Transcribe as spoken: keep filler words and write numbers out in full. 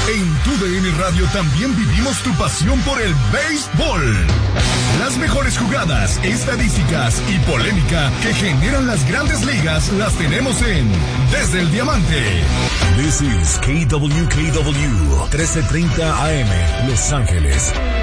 En Tu D N Radio también vivimos tu pasión por el béisbol. Las mejores jugadas, estadísticas y polémica que generan las grandes ligas las tenemos en Desde el Diamante. This is K W K W, trece treinta A M, Los Ángeles.